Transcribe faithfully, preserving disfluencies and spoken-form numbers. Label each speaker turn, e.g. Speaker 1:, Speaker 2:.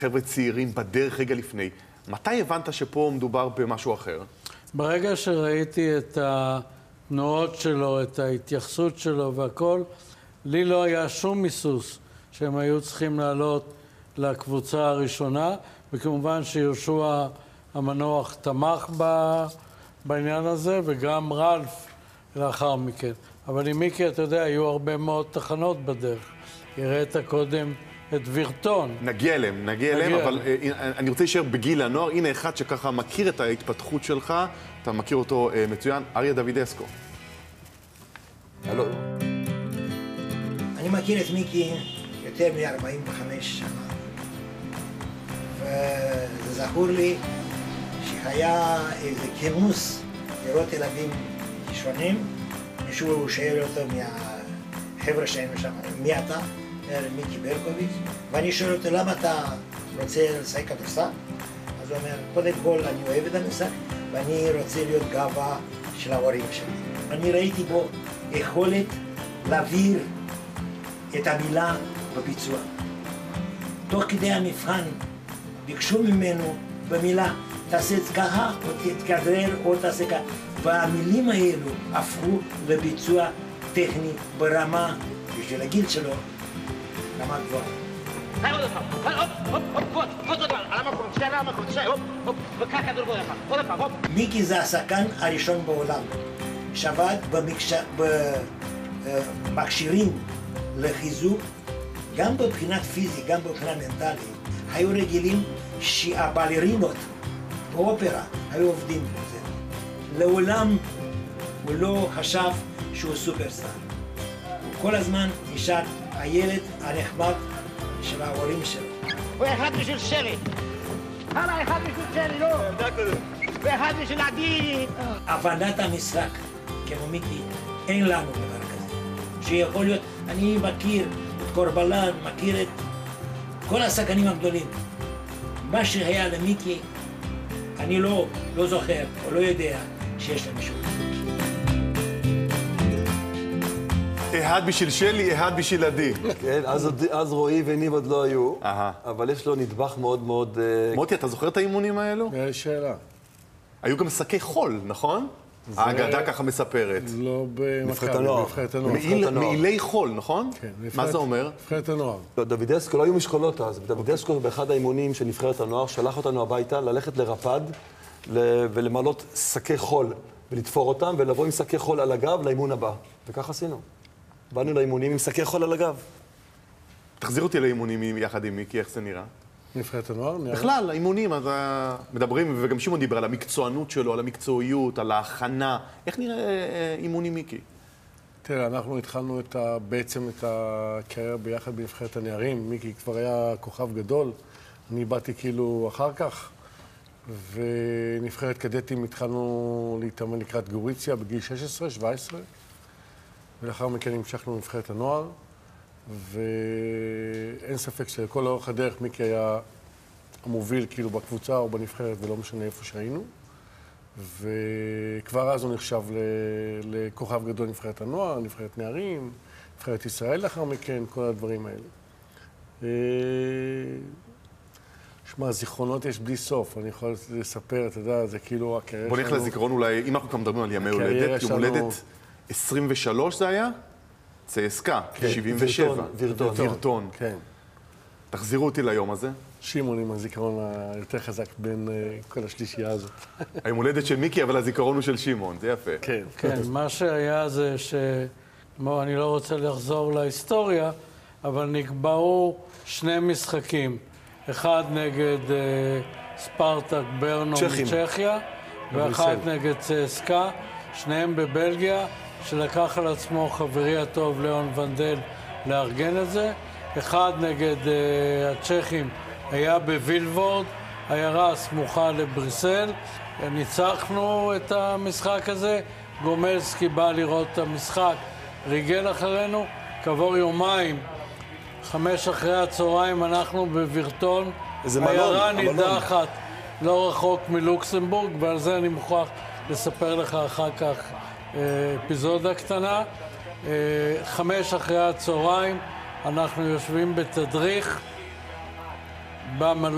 Speaker 1: חבר'ה צעירים בדרך רגע לפני. מתי הבנת שפה מדובר במשהו אחר?
Speaker 2: ברגע שראיתי את התנועות שלו, את ההתייחסות שלו והכל, לי לא היה שום מיסוס שהם היו צריכים לעלות לקבוצה הראשונה, וכמובן שיהושע המנוח תמך בעניין הזה, וגם רלף לאחר מכן. אבל עם מיקי, אתה יודע, היו הרבה מאוד תחנות בדרך. הראית קודם את וירטון.
Speaker 1: נגיע אליהם, נגיע אליהם, אבל אני רוצה להישאר בגיל הנוער. הנה אחד שככה מכיר את ההתפתחות שלך, אתה מכיר אותו מצוין, אריה דוידסקו.
Speaker 3: הלו.
Speaker 4: אני מכיר את מיקי יותר מ-ארבעים וחמש שנה, וזה זכור לי שהיה איזה כינוס לראות ילדים כישרונים. מישהו שואל אותו מהחבר'ה שהיינו שם, מי אתה? מיקי ברקוביץ', ואני שואל אותו, למה אתה רוצה לשחק כדורסל? אז הוא אומר, קודם כל אני אוהב את המשחק, ואני רוצה להיות גאווה של ההורים שלי. אני ראיתי בו יכולת להעביר את המילה בביצוע. תוך כדי המבחן ביקשו ממנו במילה, תעשה את ככה, או תתכדרר, או תעשה ככה. והמילים האלו הפכו לביצוע טכני ברמה, בשביל הגיל שלו, רמה גבוהה. מיקי זה השחקן הראשון בעולם שעבד במכשירים לחיזוק, גם מבחינת פיזית, גם מבחינה מנטלית. היו רגילים שהבלרינות באופרה היו עובדים בזה. לעולם הוא לא חשב שהוא סופרסטאר. הוא כל הזמן נשאר הילד הנחמד של ההורים שלו.
Speaker 5: הוא אחד בשביל שלי. הלאה, אחד בשביל שלי, לא. ואחד בשביל עדי.
Speaker 4: הבנת המשחק, כמו מיקי, אין לנו דבר כזה. שיכול להיות, אני מכיר את קורבלן, מכיר את כל השחקנים הגדולים. מה שהיה למיקי, אני לא, לא זוכר או לא יודע שיש למישהו.
Speaker 1: אחד בשביל שלי, אחד בשביל עדי.
Speaker 3: כן, אז רועי וניב עוד לא היו, אבל יש לו נדבך מאוד מאוד...
Speaker 1: מוטי, אתה זוכר את האימונים האלו?
Speaker 2: יש שאלה.
Speaker 1: היו גם משחקי חול, נכון? האגדה ככה מספרת.
Speaker 2: לא
Speaker 3: נבחרת הנוער.
Speaker 1: מעילי חול, נכון?
Speaker 2: כן.
Speaker 1: מה זה אומר?
Speaker 2: נבחרת הנוער.
Speaker 3: דוידסקו לא היו משקולות אז. דוידסקו באחד האימונים של נבחרת הנוער שלח אותנו הביתה ללכת לרפד ולמלות שקי חול ולתפור אותם ולבוא עם שקי חול על הגב לאימון הבא. וכך עשינו. באנו לאימונים עם שקי חול על הגב.
Speaker 1: תחזיר אותי לאימונים יחד עם מיקי, איך זה נראה?
Speaker 2: נבחרת הנוער?
Speaker 1: בכלל, האימונים, אז מדברים, וגם שמעון דיבר על המקצוענות שלו, על המקצועיות, על ההכנה. איך נראה אימונים מיקי?
Speaker 2: תראה, אנחנו התחלנו את ה, בעצם את הקריירה ביחד בנבחרת הנערים. מיקי כבר היה כוכב גדול. אני באתי כאילו אחר כך, ונבחרת קדטים התחלנו להתאמן לקראת גוריציה בגיל שש עשרה שבע עשרה, ולאחר מכן המשכנו לנבחרת הנוער, ואין ספק שלכל אורך הדרך מיקי היה המוביל כאילו בקבוצה או בנבחרת, ולא משנה איפה שהיינו. וכבר אז הוא נחשב לכוכב גדול נבחרת הנוער, נבחרת נערים, נבחרת ישראל לאחר מכן, כל הדברים האלה. שמע, זיכרונות יש בלי סוף, אני יכול לספר, אתה יודע, זה כאילו הקריירה שלנו.
Speaker 1: בוא נלך לזיכרון אולי, אם אנחנו כבר מדברים על ימי הולדת, יום הולדת עשרים ושלוש זה היה? צסקה, שבעים ושבע.
Speaker 3: וירטון.
Speaker 1: וירטון.
Speaker 2: כן.
Speaker 1: תחזירו אותי ליום הזה.
Speaker 2: שמעון עם הזיכרון היותר חזק בין כל השלישייה הזאת.
Speaker 1: היום הולדת של מיקי, אבל הזיכרון הוא של שמעון, זה יפה.
Speaker 2: כן. כן, מה שהיה זה ש... אני לא רוצה לחזור להיסטוריה, אבל נקבעו שני משחקים. אחד נגד ספרטק ברנו מצ'כיה, ואחד נגד צסקה, שניהם בבלגיה, שלקח על עצמו חברי הטוב ליאון ונדל לארגן את זה. אחד נגד הצ'כים היה בווילוורד, עיירה סמוכה לבריסל. ניצחנו את המשחק הזה, גומלסקי בא לראות את המשחק, ריגל אחרינו, כעבור יומיים, חמש אחרי הצהריים, אנחנו בווירטון, עיירה נידחת, לא רחוק מלוקסמבורג, ועל זה אני מוכרח לספר לך אחר כך אפיזודה קטנה. חמש אחרי הצהריים, אנחנו יושבים בתדריך במלון.